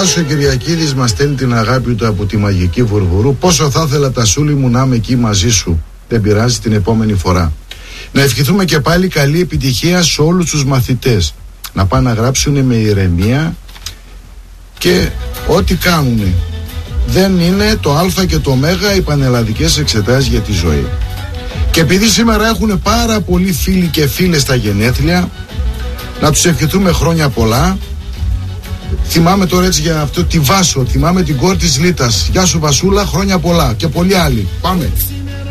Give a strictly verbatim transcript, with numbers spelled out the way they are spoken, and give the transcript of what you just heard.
Θανάσιο Κυριακίδης μας στέλνει την αγάπη του από τη μαγική Βουρβουρού. Πόσο θα ήθελα τα σούλη μου να είμαι εκεί μαζί σου. Δεν πειράζει, την επόμενη φορά. Να ευχηθούμε και πάλι καλή επιτυχία σε όλους τους μαθητές. Να πάνε να γράψουν με ηρεμία και ό,τι κάνουν. Δεν είναι το α και το ω οι πανελλαδικές εξετάσεις για τη ζωή. Και επειδή σήμερα έχουν πάρα πολλοί φίλοι και φίλες στα γενέθλια, να τους ευχηθούμε χρόνια πολλά. Θυμάμαι τώρα έτσι για αυτό τη Βάσο, θυμάμαι την κόρη της Λίτας. Γεια σου Βασούλα, χρόνια πολλά και πολλοί άλλοι. Πάμε.